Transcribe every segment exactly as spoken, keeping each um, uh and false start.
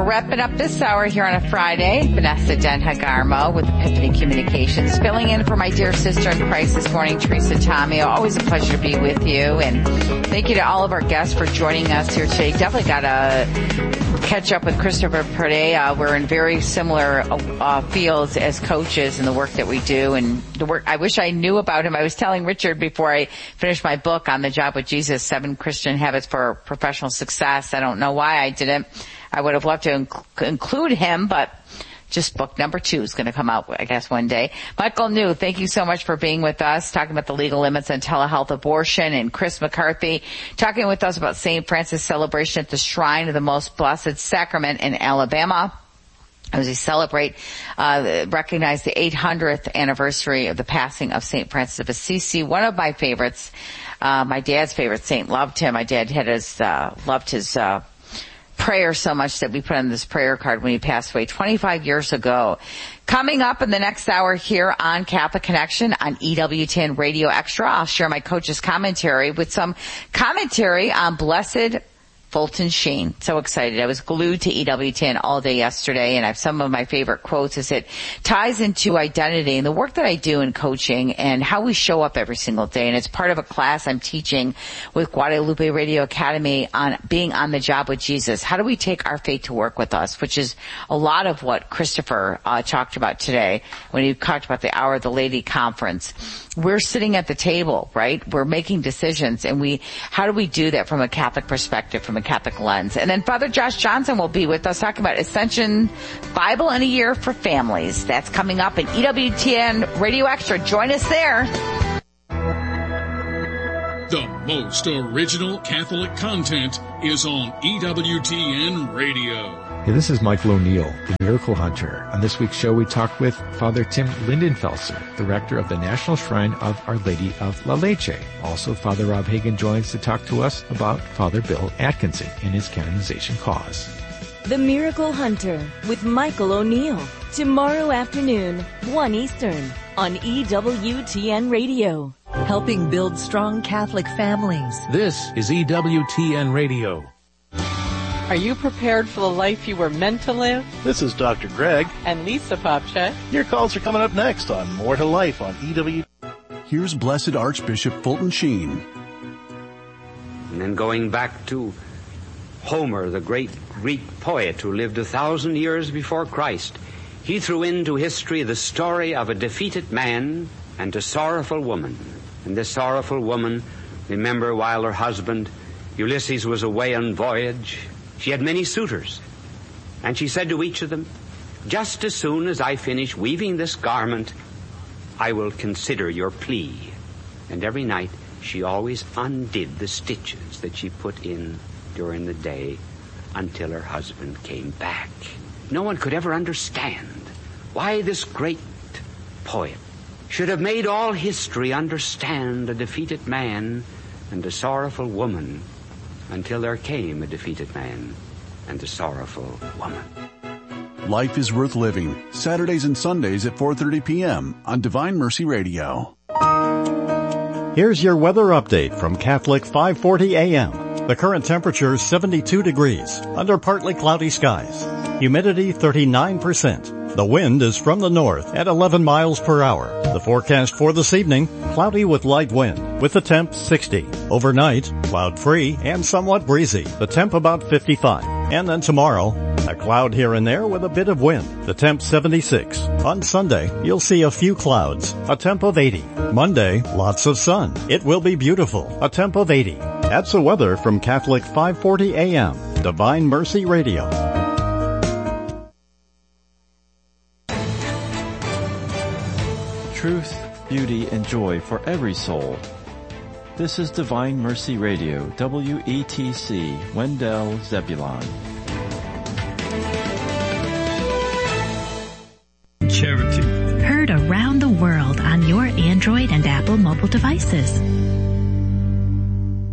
we're wrapping up this hour here on a Friday. Vanessa Denhagarmo with Epiphany Communications, filling in for my dear sister in Christ this morning, Teresa Tomeo. Always a pleasure to be with you, and thank you to all of our guests for joining us here today. Definitely got to catch up with Christopher Perea. We're in very similar uh, fields as coaches in the work that we do, and the work. I wish I knew about him. I was telling Richard before I finished my book on the job with Jesus, Seven Christian Habits for Professional Success. I don't know why I didn't. I would have loved to inc- include him, but just book number two is going to come out, I guess, one day. Michael New, thank you so much for being with us, talking about the legal limits on telehealth abortion, and Chris McCarthy talking with us about Saint Francis celebration at the Shrine of the Most Blessed Sacrament in Alabama, as we celebrate, uh, recognize the eight hundredth anniversary of the passing of Saint Francis of Assisi, one of my favorites, uh, my dad's favorite saint. Loved him. My dad had his, uh, loved his, uh, prayer so much that we put on this prayer card when he passed away twenty-five years ago. Coming up in the next hour here on Catholic Connection on E W ten Radio Extra, I'll share my coach's commentary with some commentary on Blessed Fulton Sheen. So excited. I was glued to E W ten all day yesterday, and I have some of my favorite quotes as it ties into identity and the work that I do in coaching and how we show up every single day. And it's part of a class I'm teaching with Guadalupe Radio Academy on being on the job with Jesus. How do we take our faith to work with us, which is a lot of what Christopher uh, talked about today when he talked about the Hour of the Lady conference. We're sitting at the table, right? We're making decisions, and we, how do we do that from a Catholic perspective, from a Catholic lens? And then Father Josh Johnson will be with us talking about Ascension Bible in a Year for Families. That's coming up in E W T N Radio Extra. Join us there. The most original Catholic content is on E W T N Radio. Hey, this is Michael O'Neill, the Miracle Hunter. On this week's show, we talked with Father Tim Lindenfelser, the rector of the National Shrine of Our Lady of La Leche. Also, Father Rob Hagan joins to talk to us about Father Bill Atkinson and his canonization cause. The Miracle Hunter with Michael O'Neill. Tomorrow afternoon, one Eastern, on E W T N Radio. Helping build strong Catholic families. This is E W T N Radio. Are you prepared for the life you were meant to live? This is Doctor Greg. And Lisa Popchak. Your calls are coming up next on More to Life on E W. Here's Blessed Archbishop Fulton Sheen. And then going back to Homer, the great Greek poet who lived a thousand years before Christ, he threw into history the story of a defeated man and a sorrowful woman. And this sorrowful woman, remember, while her husband Ulysses was away on voyage, she had many suitors, and she said to each of them, "Just as soon as I finish weaving this garment, I will consider your plea." And every night she always undid the stitches that she put in during the day until her husband came back. No one could ever understand why this great poet should have made all history understand a defeated man and a sorrowful woman, until there came a defeated man and a sorrowful woman. Life is Worth Living, Saturdays and Sundays at four thirty p.m. on Divine Mercy Radio. Here's your weather update from Catholic five forty A M. The current temperature is seventy-two degrees, under partly cloudy skies. Humidity thirty-nine percent. The wind is from the north at eleven miles per hour. The forecast for this evening, cloudy with light wind, with the temp sixty. Overnight, cloud-free and somewhat breezy. The temp about fifty-five. And then tomorrow, a cloud here and there with a bit of wind. The temp seventy-six. On Sunday, you'll see a few clouds. A temp of eighty. Monday, lots of sun. It will be beautiful. A temp of eighty. That's the weather from Catholic five forty A M. Divine Mercy Radio. Truth, beauty, and joy for every soul. This is Divine Mercy Radio, W E T C, Wendell, Zebulon. Charity. Heard around the world on your Android and Apple mobile devices.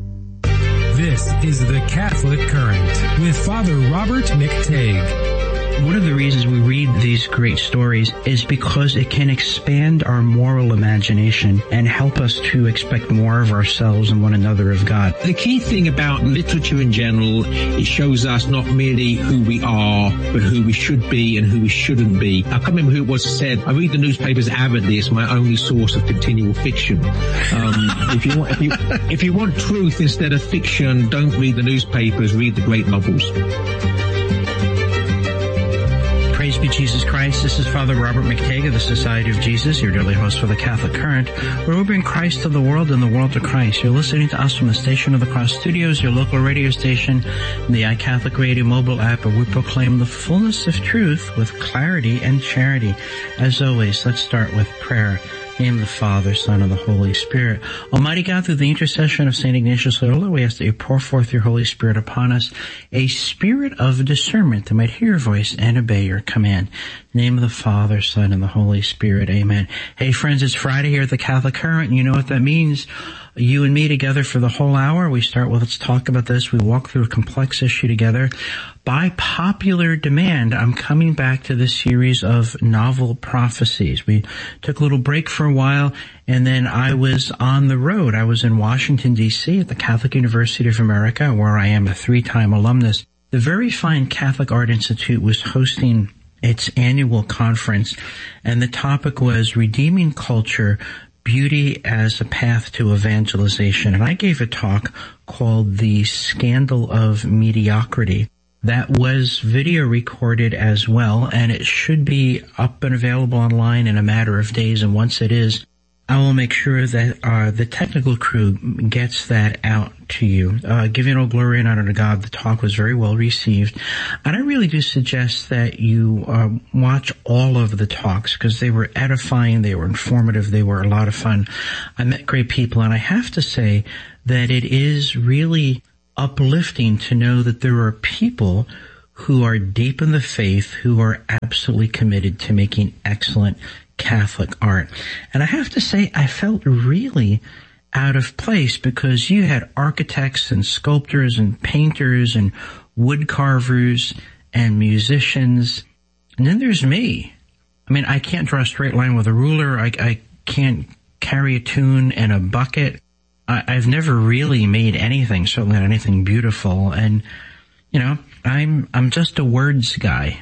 This is the Catholic Current with Father Robert McTague. One of the reasons we read these great stories is because it can expand our moral imagination and help us to expect more of ourselves and one another of God. The key thing about literature in general, it shows us not merely who we are, but who we should be and who we shouldn't be. I can't remember who it was who said, I read the newspapers avidly. It's my only source of continual fiction. Um, if you want, if you, if you want truth instead of fiction, don't read the newspapers, read the great novels. Praise be Jesus Christ. This is Father Robert McTague of the Society of Jesus, your daily host for the Catholic Current, where we bring Christ to the world and the world to Christ. You're listening to us from the Station of the Cross Studios, your local radio station, and the iCatholic Radio mobile app, where we proclaim the fullness of truth with clarity and charity. As always, let's start with prayer. In the name of the Father, Son, and the Holy Spirit. Almighty God, through the intercession of Saint Ignatius Loyola, we ask that you pour forth your Holy Spirit upon us, a spirit of discernment that might hear your voice and obey your command. In the name of the Father, Son, and the Holy Spirit. Amen. Hey friends, it's Friday here at the Catholic Current, and you know what that means. You and me together for the whole hour. We start with, let's talk about this. We walk through a complex issue together. By popular demand, I'm coming back to this series of novel prophecies. We took a little break for a while, and then I was on the road. I was in Washington, D C at the Catholic University of America, where I am a three-time alumnus. The very fine Catholic Art Institute was hosting its annual conference, and the topic was Redeeming Culture, Beauty as a Path to Evangelization. And I gave a talk called The Scandal of Mediocrity. That was video recorded as well, and it should be up and available online in a matter of days. And once it is, I will make sure that uh, the technical crew gets that out to you. Uh, giving all glory and honor to God, the talk was very well received. And I really do suggest that you uh, watch all of the talks, because they were edifying, they were informative, they were a lot of fun. I met great people, and I have to say that it is really uplifting to know that there are people who are deep in the faith, who are absolutely committed to making excellent Catholic art. And I have to say, I felt really out of place, because you had architects and sculptors and painters and wood carvers and musicians. And then there's me. I mean, I can't draw a straight line with a ruler. I, I can't carry a tune and a bucket. I, I've never really made anything, certainly not anything beautiful. And, you know, I'm, I'm just a words guy.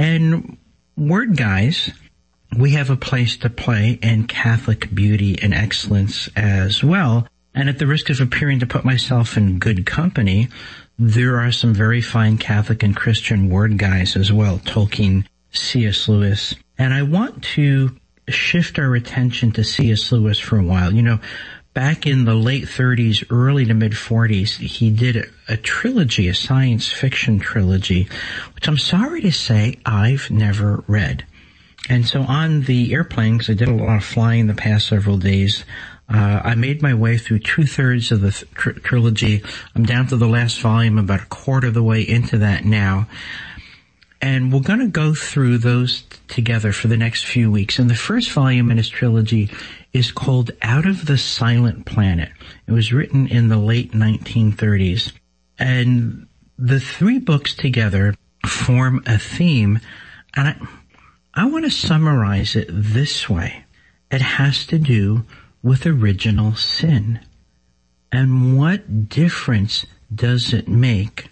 And word guys, we have a place to play in Catholic beauty and excellence as well. And at the risk of appearing to put myself in good company, there are some very fine Catholic and Christian word guys as well, Tolkien, C S Lewis. And I want to shift our attention to C S Lewis for a while. You know, back in the late thirties, early to mid forties, he did a, a trilogy, a science fiction trilogy, which I'm sorry to say I've never read. And so on the airplane, because I did a lot of flying the past several days, uh, I made my way through two-thirds of the th- tr- trilogy. I'm down to the last volume, about a quarter of the way into that now. And we're going to go through those t- together for the next few weeks. And the first volume in his trilogy is called Out of the Silent Planet. It was written in the late nineteen thirties. And the three books together form a theme, and I... I want to summarize it this way. It has to do with original sin. And what difference does it make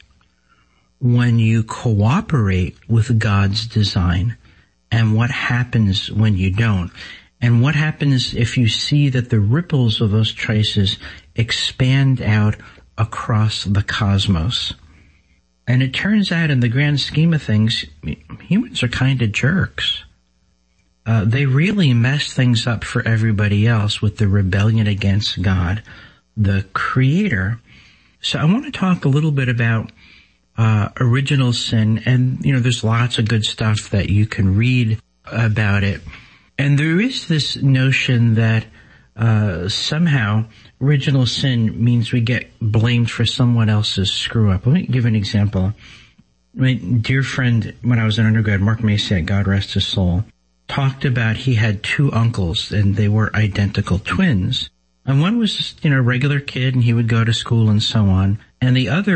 when you cooperate with God's design? And what happens when you don't? And what happens if you see that the ripples of those choices expand out across the cosmos? And it turns out, in the grand scheme of things, humans are kind of jerks. Uh, they really mess things up for everybody else with the rebellion against God, the Creator. So I want to talk a little bit about uh, original sin. And, you know, there's lots of good stuff that you can read about it. And there is this notion that uh somehow original sin means we get blamed for someone else's screw up. Let me give an example. My dear friend, when I was an undergrad, Mark Maciak, God rest his soul, talked about he had two uncles and they were identical twins. And one was, you know, a regular kid and he would go to school and so on. And the other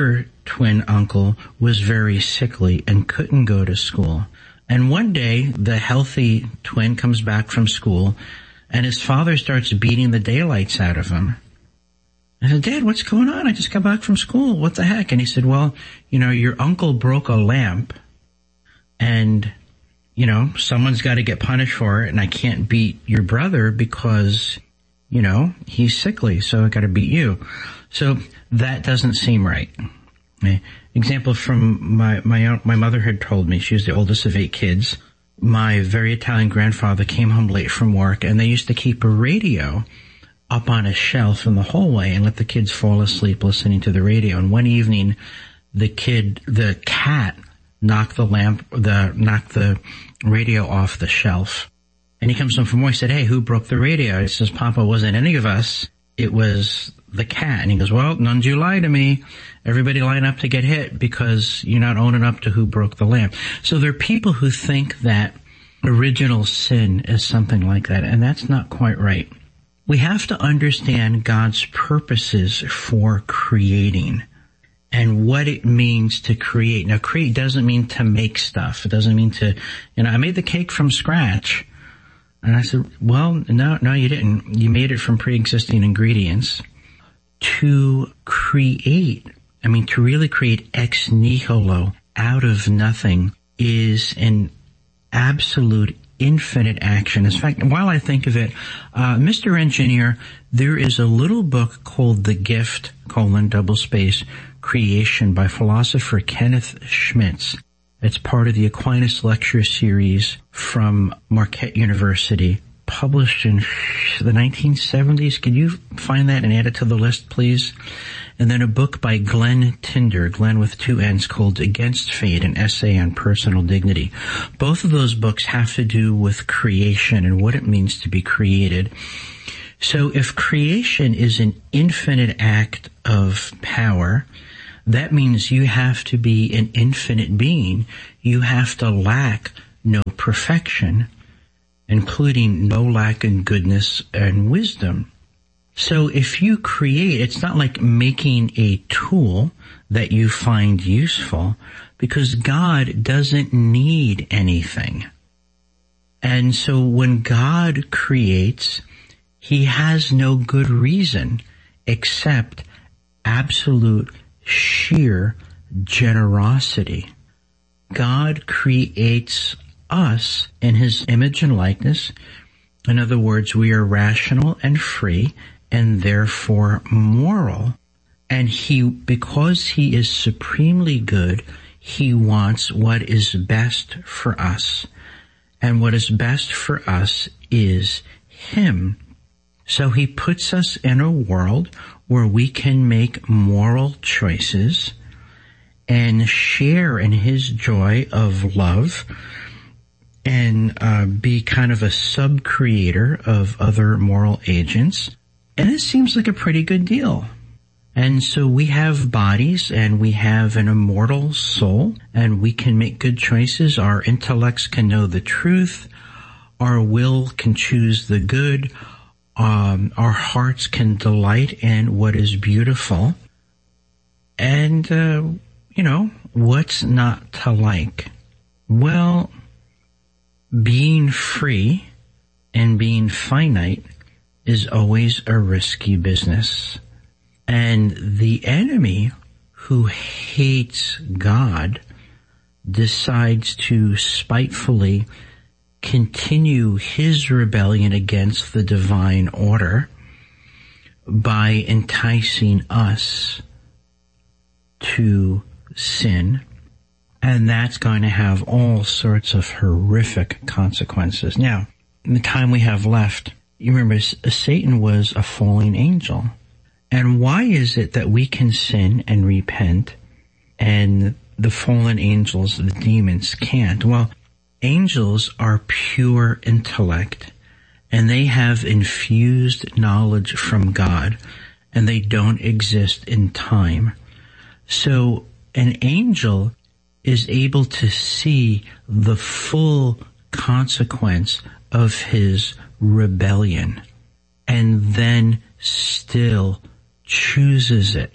twin uncle was very sickly and couldn't go to school. And one day, the healthy twin comes back from school, and his father starts beating the daylights out of him. I said, Dad, what's going on? I just got back from school. What the heck? And he said, well, you know, your uncle broke a lamp, and, you know, someone's got to get punished for it, and I can't beat your brother because, you know, he's sickly, so I got to beat you. So that doesn't seem right. Okay. Example from my, my, my mother had told me, she was the oldest of eight kids. My very Italian grandfather came home late from work, and they used to keep a radio up on a shelf in the hallway and let the kids fall asleep listening to the radio. And one evening, the kid, the cat, knocked the lamp, the knocked the radio off the shelf. And he comes home from work. He said, "Hey, who broke the radio?" He says, "Papa, it wasn't any of us. It was the cat." And he goes, "Well, none of you lie to me. Everybody line up to get hit because you're not owning up to who broke the lamp." So there are people who think that original sin is something like that, and that's not quite right. We have to understand God's purposes for creating and what it means to create. Now, create doesn't mean to make stuff. It doesn't mean to, you know, I made the cake from scratch. And I said, well, no, no, you didn't. You made it from pre-existing ingredients. To create, I mean, to really create ex nihilo, out of nothing, is an absolute infinite action. In fact, while I think of it, uh, Mister Engineer, there is a little book called The Gift, colon, double space, Creation by philosopher Kenneth Schmitz. It's part of the Aquinas Lecture Series from Marquette University, published in the nineteen seventies. Can you find that and add it to the list, please? And then a book by Glenn Tinder, Glenn with two N's, called Against Fate, an essay on personal dignity. Both of those books have to do with creation and what it means to be created. So if creation is an infinite act of power, that means you have to be an infinite being. You have to lack no perfection, including no lack in goodness and wisdom. So if you create, it's not like making a tool that you find useful, because God doesn't need anything. And so when God creates, he has no good reason except absolute sheer generosity. God creates us in his image and likeness. In other words, we are rational and free and therefore moral. And he, because he is supremely good, he wants what is best for us. And what is best for us is him. So he puts us in a world where we can make moral choices and share in his joy of love and uh, be kind of a sub-creator of other moral agents. And it seems like a pretty good deal. And so we have bodies and we have an immortal soul and we can make good choices. Our intellects can know the truth. Our will can choose the good. Um, our hearts can delight in what is beautiful. And, uh, you know, what's not to like? Well, being free and being finite is always a risky business. And the enemy who hates God decides to spitefully continue his rebellion against the divine order by enticing us to sin. And that's going to have all sorts of horrific consequences. Now, in the time we have left, you remember Satan was a fallen angel. And why is it that we can sin and repent and the fallen angels, the demons, can't? Well, angels are pure intellect and they have infused knowledge from God and they don't exist in time. So an angel is able to see the full consequence of his rebellion and then still chooses it.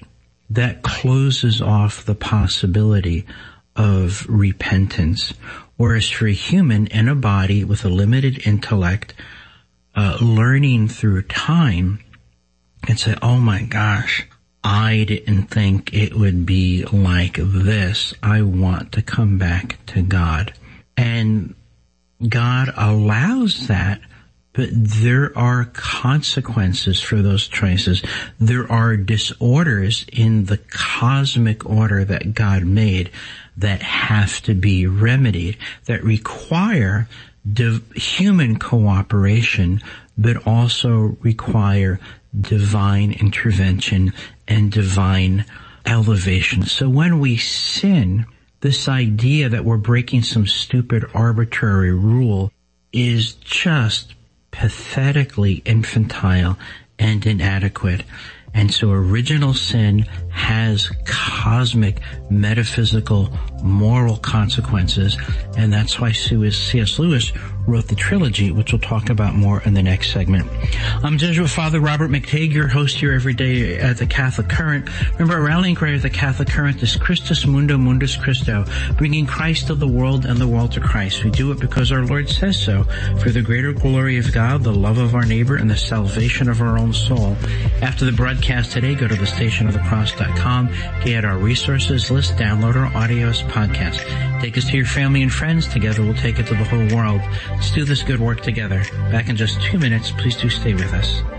that closes off the possibility of repentance. Whereas for a human in a body with a limited intellect, uh, learning through time, can say, oh my gosh, I didn't think it would be like this. I want to come back to God. And God allows that, but there are consequences for those choices. There are disorders in the cosmic order that God made that have to be remedied, that require div- human cooperation, but also require divine intervention and divine elevation. So when we sin, this idea that we're breaking some stupid arbitrary rule is just pathetically infantile and inadequate. And so original sin has cosmic, metaphysical, moral consequences. And that's why C S Lewis wrote the trilogy, which we'll talk about more in the next segment. I'm Jesuit Father Robert McTague, your host here every day at the Catholic Current. Remember, our rallying cry of the Catholic Current is Christus Mundo Mundus Christo, bringing Christ to the world and the world to Christ. We do it because our Lord says so, for the greater glory of God, the love of our neighbor, and the salvation of our own soul. After the broadcast today, go to the station of the cross dot com, get our resources list, download our audios podcast. Take us to your family and friends. Together we'll take it to the whole world. Let's do this good work together. Back in just two minutes. Please do stay with us.